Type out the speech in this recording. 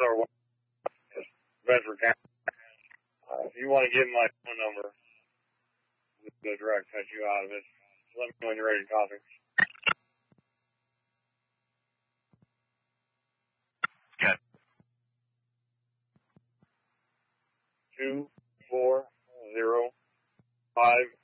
our Bedford County. If you want to give my phone number, the direct cut you out of it. Let me know when you're ready to copy. Good. 2405